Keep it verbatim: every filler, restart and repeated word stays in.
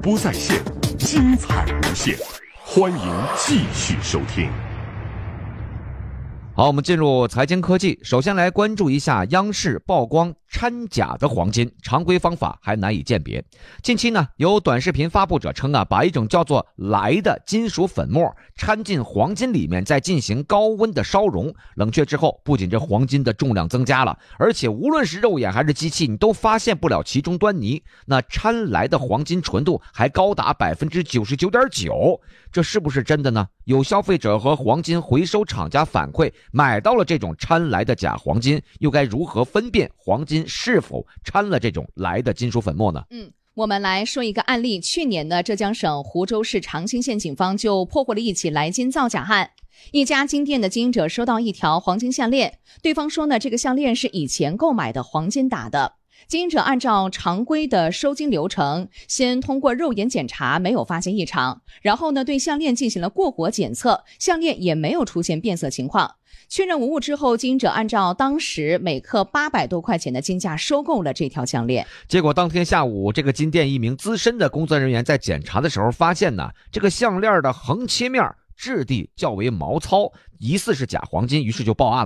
播在线，精彩无限，欢迎继续收听。 好，我们进入财经科技，首先来关注一下央视曝光掺假的黄金，常规方法还难以鉴别。近期呢，有短视频发布者称啊，把一种叫做锾的金属粉末掺进黄金里面，再进行高温的烧熔，冷却之后，不仅这黄金的重量增加了，而且无论是肉眼还是机器，你都发现不了其中端倪。那掺锾的黄金纯度还高达 百分之九十九点九， 这是不是真的呢？有消费者和黄金回收厂家反馈，买到了这种掺锾的假黄金，又该如何分辨黄金是否掺了这种锾的金属粉末呢？ 嗯，我们来说一个案例。去年呢，浙江省湖州市长兴县警方就破获了一起锾金造假案。一家金店的经营者收到一条黄金项链，对方说呢，这个项链是以前购买的黄金打的。经营者按照常规的收金流程，先通过肉眼检查，没有发现异常，然后呢，对项链进行了过火检测，项链也没有出现变色情况。确认无误之后，经营者按照当时每克八百多块钱的金价收购了这条项链。 结果当天下午，这个金店一名资深的工作人员在检查的时候发现呢，这个项链的横切面质地较为毛糙，疑似是假黄金，于是就报案了。